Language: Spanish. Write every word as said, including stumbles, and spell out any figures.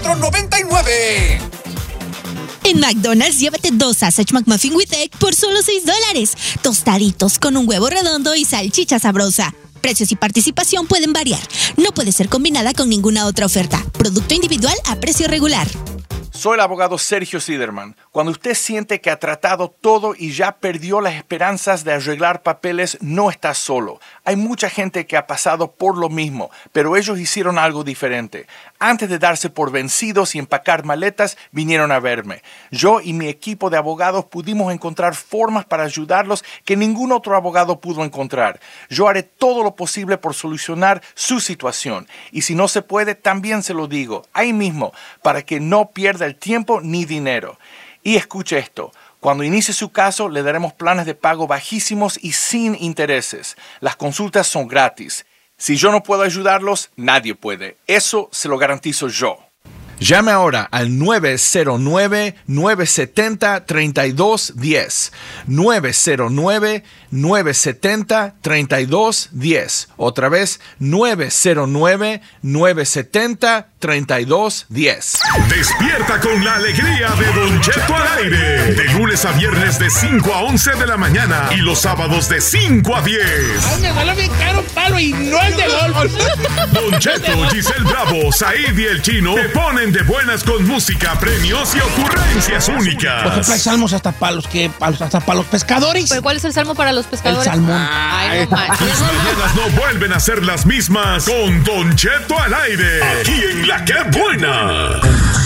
cuatro noventa y nueve. En McDonald's, llévate dos Sausage McMuffin with Egg por solo seis dólares. Tostaditos con un huevo redondo y salchicha sabrosa. Precios y participación pueden variar. No puede ser combinada con ninguna otra oferta. Producto individual a precio regular. Soy el abogado Sergio Siderman. Cuando usted siente que ha tratado todo y ya perdió las esperanzas de arreglar papeles, no está solo. Hay mucha gente que ha pasado por lo mismo, pero ellos hicieron algo diferente. Antes de darse por vencidos y empacar maletas, vinieron a verme. Yo y mi equipo de abogados pudimos encontrar formas para ayudarlos que ningún otro abogado pudo encontrar. Yo haré todo lo posible por solucionar su situación. Y si no se puede, también se lo digo, ahí mismo, para que no pierda el tiempo ni dinero. Y escuche esto. Cuando inicie su caso, le daremos planes de pago bajísimos y sin intereses. Las consultas son gratis. Si yo no puedo ayudarlos, nadie puede. Eso se lo garantizo yo. Llame ahora al nueve cero nueve, nueve siete cero, tres dos uno cero. nueve cero nueve, nueve siete cero, tres dos uno cero. Otra vez, nueve cero nueve, nueve siete cero, tres dos uno cero. Despierta con la alegría de Don Cheto al aire. De lunes a viernes de cinco a once de la mañana y los sábados de cinco a diez. Ay, me sale bien caro un palo y no el de golf. Don Cheto, Giselle Bravo, Said y el Chino te ponen de buenas con música, premios y ocurrencias únicas. Por ejemplo, hay salmos hasta para los que hasta para los pescadores. ¿Pero cuál es el salmo para los pescadores? El salmón. Ay, no manches. Tus mañanas no vuelven a ser las mismas con Don Cheto al aire. Aquí en La Que Buena.